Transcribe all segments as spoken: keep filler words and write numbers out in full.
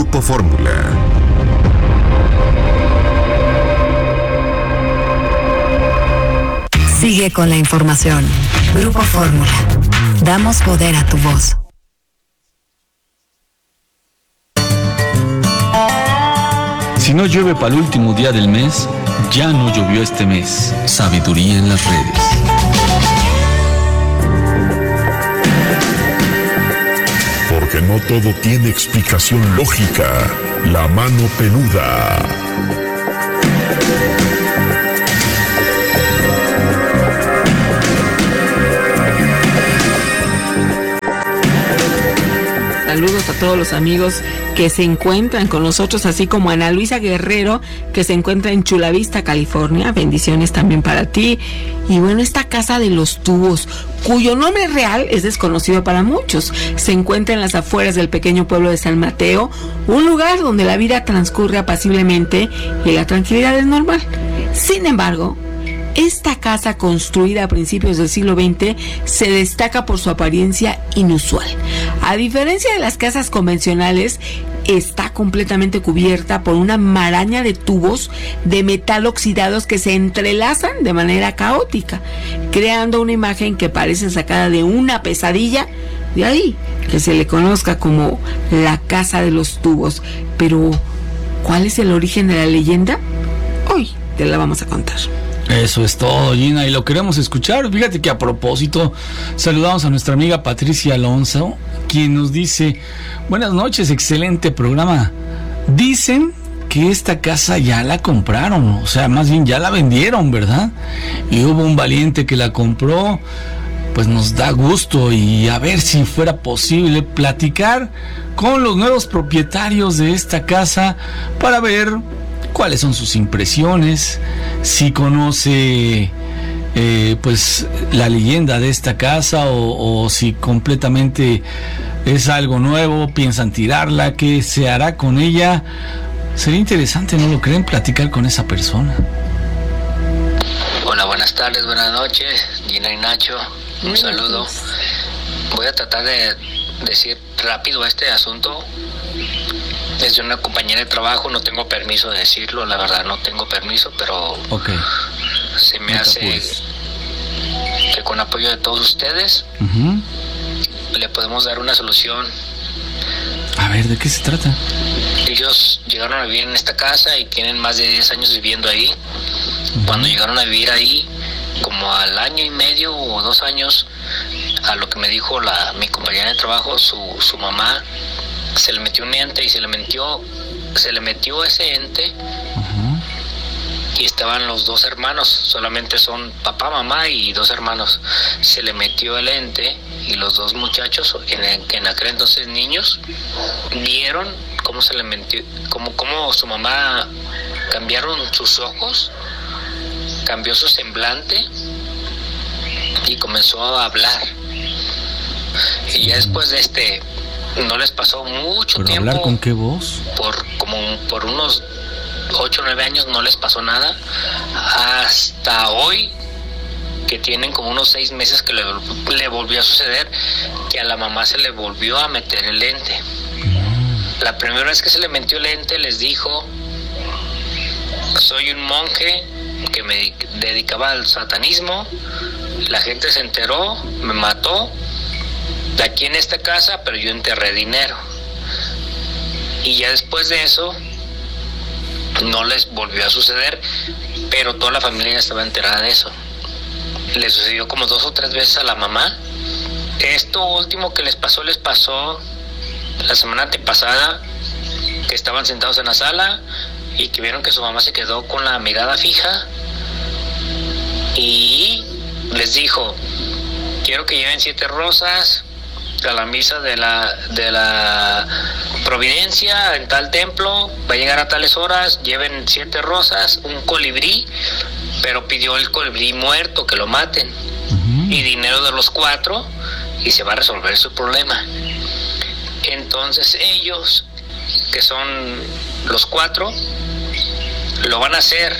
Grupo Fórmula. Sigue con la información. Grupo Fórmula. Damos poder a tu voz. Si no llueve para el último día del mes, ya no llovió este mes. Sabiduría en las redes. Porque no todo tiene explicación lógica. La mano peluda. Saludos a todos los amigos que se encuentran con nosotros, así como Ana Luisa Guerrero, que se encuentra en Chula Vista, California. Bendiciones también para ti. Y bueno, esta casa de los tubos, cuyo nombre real es desconocido para muchos, se encuentra en las afueras del pequeño pueblo de San Mateo, un lugar donde la vida transcurre apaciblemente y la tranquilidad es normal. Sin embargo, esta casa, construida a principios del siglo veinte, se destaca por su apariencia inusual. A diferencia de las casas convencionales, está completamente cubierta por una maraña de tubos de metal oxidados que se entrelazan de manera caótica, creando una imagen que parece sacada de una pesadilla. De ahí que se le conozca como la casa de los tubos. Pero, ¿cuál es el origen de la leyenda? Hoy te la vamos a contar. Eso es todo, Gina, y lo queremos escuchar. Fíjate que a propósito, saludamos a nuestra amiga Patricia Alonso, quien nos dice: buenas noches, excelente programa. Dicen que esta casa ya la compraron, o sea, más bien ya la vendieron, ¿verdad? Y hubo un valiente que la compró. Pues nos da gusto, y a ver si fuera posible platicar con los nuevos propietarios de esta casa para ver cuáles son sus impresiones, si conoce eh, pues la leyenda de esta casa o, o si completamente es algo nuevo, piensan tirarla, qué se hará con ella. Sería interesante, ¿no lo creen? Platicar con esa persona. Hola, buenas tardes, buenas noches, Gina y Nacho, un saludo. Voy a tratar de decir rápido este asunto. Es de una compañera de trabajo, no tengo permiso de decirlo, la verdad no tengo permiso, pero okay. Se me no hace que con apoyo de todos ustedes uh-huh. le podemos dar una solución. A ver, ¿de qué se trata? Ellos llegaron a vivir en esta casa y tienen más de diez años viviendo ahí. Uh-huh. Cuando llegaron a vivir ahí, como al año y medio o dos años, a lo que me dijo la mi compañera de trabajo, su, su mamá, se le metió un ente y se le metió se le metió ese ente uh-huh. y estaban los dos hermanos, solamente son papá, mamá y dos hermanos. Se le metió el ente y los dos muchachos, en, en aquel entonces niños, vieron cómo se le metió, cómo, cómo su mamá cambiaron sus ojos, cambió su semblante y comenzó a hablar. Y ya después de este no les pasó mucho ¿Pero tiempo. ¿Hablar con qué voz? Por como por unos ocho o nueve años no les pasó nada. Hasta hoy, que tienen como unos seis meses que le, le volvió a suceder, que a la mamá se le volvió a meter el lente. Mm. La primera vez que se le metió el lente les dijo: soy un monje que me dedicaba al satanismo, la gente se enteró, me mató de aquí en esta casa, pero yo enterré dinero. Y ya después de eso no les volvió a suceder, pero toda la familia ya estaba enterada de eso. Le sucedió como dos o tres veces a la mamá. Esto último que les pasó, les pasó la semana antepasada, que estaban sentados en la sala y que vieron que su mamá se quedó con la mirada fija y les dijo: quiero que lleven siete rosas a la misa de la de la Providencia en tal templo, va a llegar a tales horas, lleven siete rosas, un colibrí, pero pidió el colibrí muerto, que lo maten, uh-huh. y dinero de los cuatro, y se va a resolver su problema. Entonces ellos, que son los cuatro, lo van a hacer.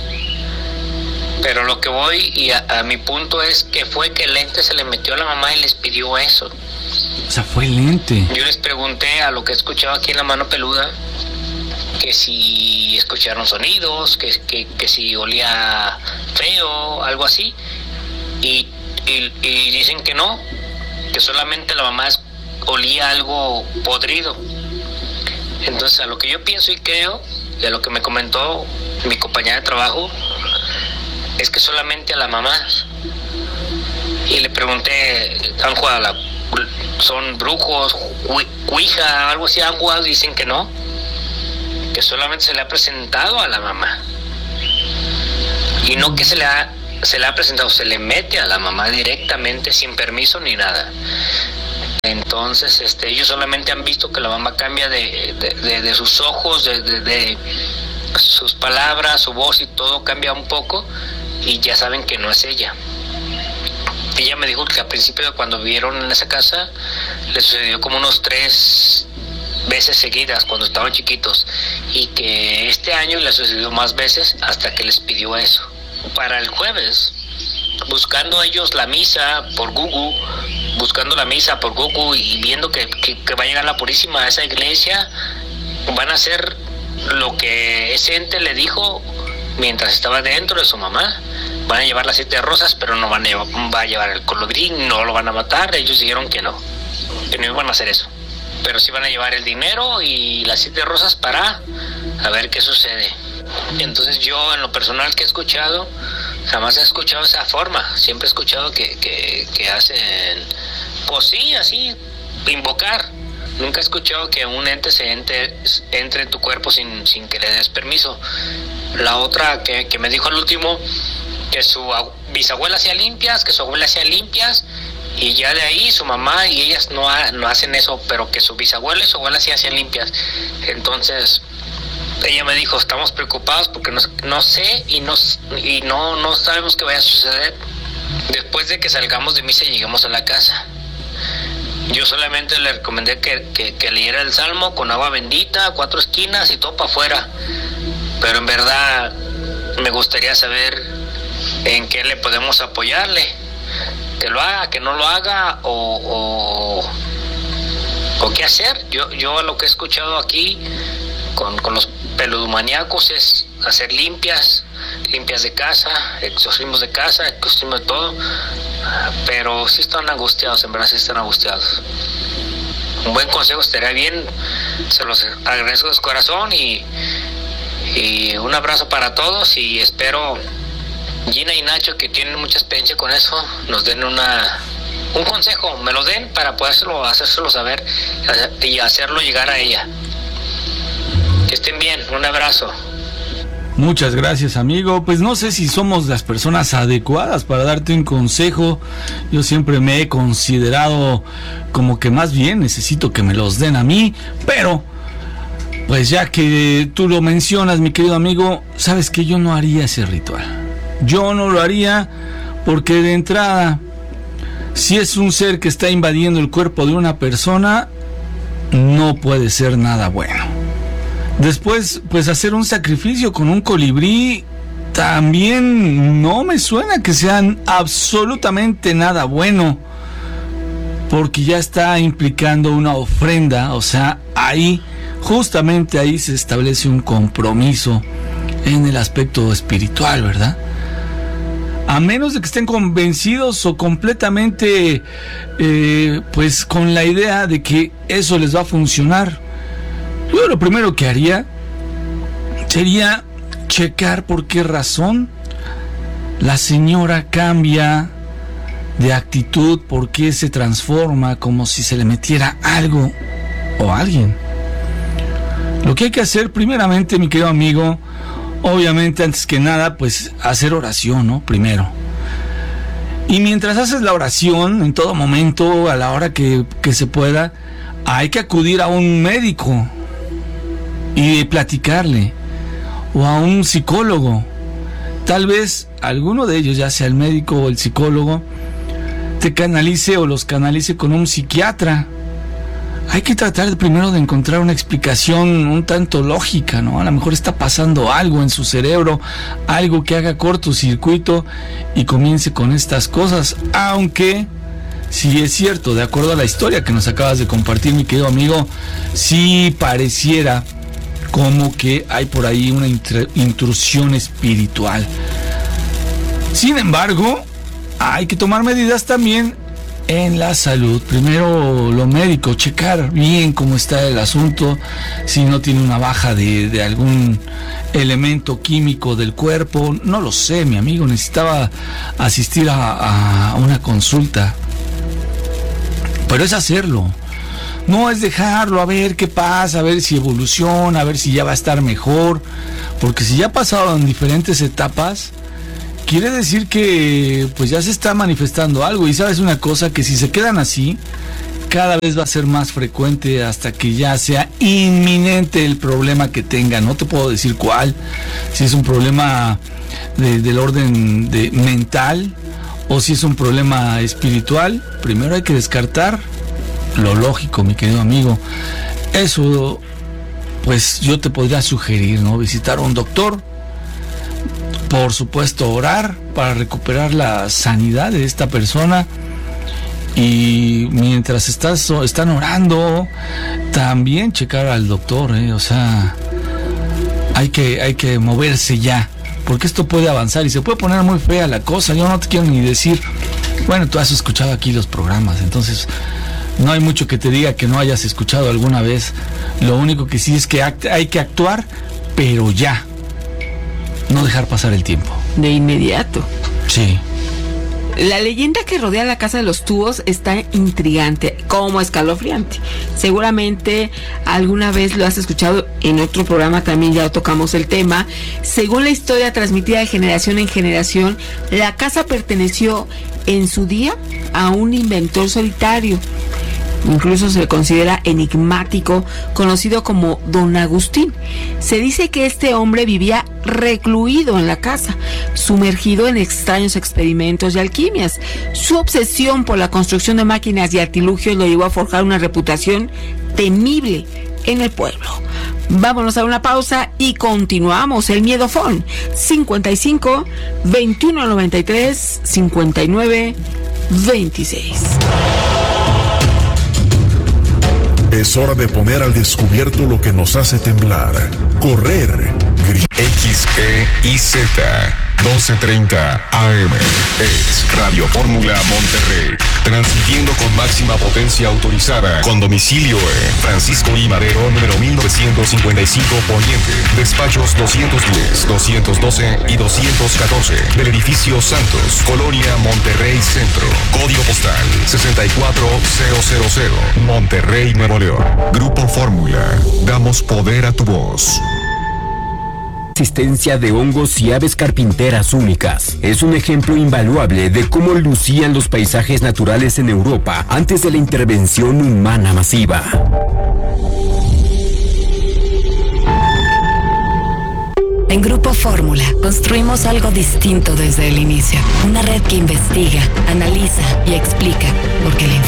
Pero lo que voy y a, a mi punto es que fue que el ente se le metió a la mamá y les pidió eso. O sea, fue el ente. Yo les pregunté a lo que he escuchado aquí en La Mano Peluda, que si escucharon sonidos, que, que, que si olía feo, algo así, y, y, y dicen que no, que solamente la mamá olía algo podrido. Entonces, a lo que yo pienso y creo, y a lo que me comentó mi compañera de trabajo, es que solamente a la mamá. Y le pregunté, ¿han jugado la, son brujos, cuija, algo así han jugado? Dicen que no, que solamente se le ha presentado a la mamá. Y no que se le ha, se le ha presentado, se le mete a la mamá directamente, sin permiso ni nada. Entonces, este, ellos solamente han visto que la mamá cambia de, de, de, de sus ojos, de, de, de sus palabras, su voz y todo cambia un poco, y ya saben que no es ella. Ella me dijo que al principio de cuando vivieron en esa casa, le sucedió como unos tres veces seguidas cuando estaban chiquitos, y que este año le sucedió más veces hasta que les pidió eso. Para el jueves, buscando ellos la misa por Google, buscando la misa por Google y viendo que, que, que va a llegar la Purísima a esa iglesia, van a hacer lo que ese ente le dijo mientras estaba dentro de su mamá. Van a llevar las siete rosas, pero no van a llevar, va a llevar el colodrín, no lo van a matar. Ellos dijeron que no, que no iban a hacer eso, pero sí van a llevar el dinero y las siete rosas para a ver qué sucede. Entonces yo, en lo personal que he escuchado, jamás he escuchado esa forma. Siempre he escuchado que, que, que hacen, pues sí, así, invocar. Nunca he escuchado que un ente se entre, entre en tu cuerpo sin, sin que le des permiso. La otra que, que me dijo al último, que su bisabuela hacía limpias, que su abuela hacía limpias, y ya de ahí su mamá y ellas no, ha, no hacen eso, pero que su bisabuela y su abuela sí hacían limpias. Entonces ella me dijo, estamos preocupados porque no, no sé y, no, y no, no sabemos qué vaya a suceder después de que salgamos de misa y lleguemos a la casa. Yo solamente le recomendé que, que, que leyera el Salmo con agua bendita, cuatro esquinas y todo para afuera, pero en verdad me gustaría saber en qué le podemos apoyarle, que lo haga, que no lo haga, o, o, o qué hacer. Yo, yo lo que he escuchado aquí con, con los peludomaníacos es hacer limpias, limpias de casa, exorcismos de casa, exorcismos de todo, pero sí están angustiados, en verdad sí están angustiados. Un buen consejo estaría bien, se los agradezco de corazón, y, y un abrazo para todos, y espero Gina y Nacho, que tienen mucha experiencia con eso, nos den una un consejo, me lo den para podérselo, hacérselo saber y hacerlo llegar a ella. Que estén bien, un abrazo. Muchas gracias, amigo. Pues no sé si somos las personas adecuadas para darte un consejo. Yo siempre me he considerado como que más bien necesito que me los den a mí, pero pues ya que tú lo mencionas, mi querido amigo, sabes que yo no haría ese ritual. Yo no lo haría porque de entrada, si es un ser que está invadiendo el cuerpo de una persona, no puede ser nada bueno. Después, pues hacer un sacrificio con un colibrí también no me suena que sean absolutamente nada bueno, porque ya está implicando una ofrenda. O sea, ahí, justamente ahí se establece un compromiso en el aspecto espiritual, ¿verdad? A menos de que estén convencidos o completamente eh, pues con la idea de que eso les va a funcionar. Yo lo primero que haría sería checar por qué razón la señora cambia de actitud, por qué se transforma, como si se le metiera algo o alguien. Lo que hay que hacer primeramente, mi querido amigo, obviamente antes que nada, pues hacer oración, ¿no? Primero. Y mientras haces la oración, en todo momento, a la hora que, que se pueda, hay que acudir a un médico y platicarle, o a un psicólogo. Tal vez alguno de ellos, ya sea el médico o el psicólogo, te canalice o los canalice con un psiquiatra. Hay que tratar primero de encontrar una explicación un tanto lógica, ¿no? A lo mejor está pasando algo en su cerebro, algo que haga cortocircuito y comience con estas cosas, aunque si es cierto, de acuerdo a la historia que nos acabas de compartir, mi querido amigo, sí pareciera como que hay por ahí una intrusión espiritual. Sin embargo, hay que tomar medidas también en la salud. Primero lo médico, checar bien cómo está el asunto, si no tiene una baja de, de algún elemento químico del cuerpo. No lo sé, mi amigo, necesitaba asistir a, a una consulta. Pero es hacerlo. No es dejarlo, a ver qué pasa, a ver si evoluciona, a ver si ya va a estar mejor. Porque si ya ha pasado en diferentes etapas, quiere decir que pues ya se está manifestando algo. Y sabes una cosa, que si se quedan así, cada vez va a ser más frecuente hasta que ya sea inminente el problema que tenga. No te puedo decir cuál, si es un problema de, del orden de mental o si es un problema espiritual. Primero hay que descartar lo lógico, mi querido amigo. Eso, pues yo te podría sugerir, ¿no? Visitar a un doctor. Por supuesto, orar para recuperar la sanidad de esta persona. Y mientras estás, están orando, también checar al doctor, ¿eh? O sea, hay que, hay que moverse ya, porque esto puede avanzar y se puede poner muy fea la cosa. Yo no te quiero ni decir, bueno, tú has escuchado aquí los programas, entonces no hay mucho que te diga que no hayas escuchado alguna vez. Lo único que sí es que hay que actuar, pero ya. No dejar pasar el tiempo. De inmediato. Sí. La leyenda que rodea la Casa de los Tubos está intrigante, como escalofriante. Seguramente alguna vez lo has escuchado en otro programa, también ya tocamos el tema. Según la historia transmitida de generación en generación, la casa perteneció en su día a un inventor solitario. Incluso se le considera enigmático, conocido como Don Agustín. Se dice que este hombre vivía recluido en la casa, sumergido en extraños experimentos y alquimias. Su obsesión por la construcción de máquinas y artilugios lo llevó a forjar una reputación temible en el pueblo. Vámonos a una pausa y continuamos el Miedofón. cincuenta y cinco, veintiuno noventa y tres, cincuenta y nueve, veintiséis. Es hora de poner al descubierto lo que nos hace temblar, correr, gritar. X E I Z doce treinta A M es Radio Fórmula Monterrey, transmitiendo con máxima potencia autorizada, con domicilio en Francisco I. Madero, número mil novecientos cincuenta y cinco Poniente, despachos doscientos diez, doscientos doce y doscientos catorce, del edificio Santos, Colonia Monterrey Centro, código postal sesenta y cuatro mil, Monterrey, Nuevo León. Grupo Fórmula, damos poder a tu voz. Existencia de hongos y aves carpinteras únicas. Es un ejemplo invaluable de cómo lucían los paisajes naturales en Europa antes de la intervención humana masiva. En Grupo Fórmula construimos algo distinto desde el inicio. Una red que investiga, analiza y explica, porque la información